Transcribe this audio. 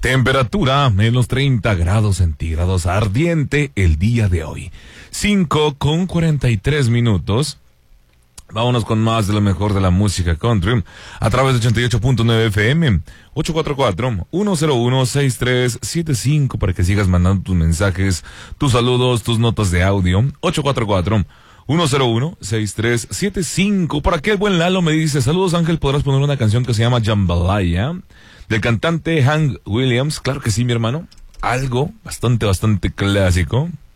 Temperatura menos 30 grados centígrados, ardiente el día de hoy. 5:43. Vámonos con más de lo mejor de la música country a través de 88.9 FM, 844-101-6375 para que sigas mandando tus mensajes, tus saludos, tus notas de audio. 844-101-6375. Por aquí el buen Lalo me dice: saludos Ángel, ¿podrás poner una canción que se llama Jambalaya del cantante Hank Williams? Claro que sí, mi hermano. Algo bastante clásico.